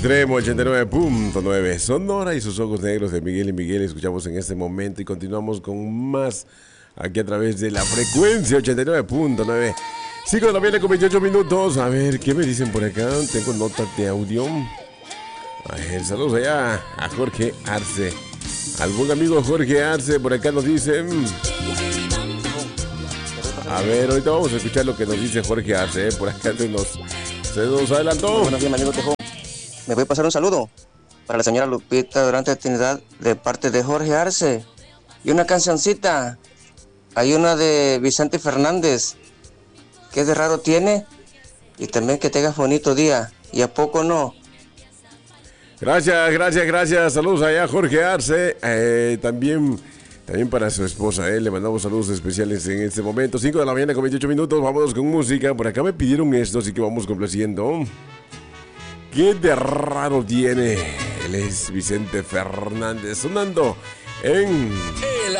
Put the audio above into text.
Extremo 89.9 Sonora y sus ojos negros de Miguel y Miguel. Escuchamos en este momento y continuamos con más aquí a través de la frecuencia 89.9. 5 de la mañana con 28 minutos. A ver, ¿qué me dicen por acá? Tengo notas de audio. A ver, saludos allá a Jorge Arce. Al buen amigo Jorge Arce, por acá nos dicen. A ver, ahorita vamos a escuchar lo que nos dice Jorge Arce. Por acá se nos adelantó. Buenos días, mi amigo Tejo. Me voy a pasar un saludo para la señora Lupita Durante Trinidad de parte de Jorge Arce. Y una cancioncita. Hay una de Vicente Fernández. ¿Qué de raro tiene? Y también que tengas bonito día. ¿Y a poco no? Gracias. Saludos allá a Jorge Arce. También para su esposa. Le mandamos saludos especiales en este momento. 5 de la mañana con 28 minutos. Vámonos con música. Por acá me pidieron esto, así que vamos complaciendo. ¿Qué de raro tiene? Él es Vicente Fernández sonando en... El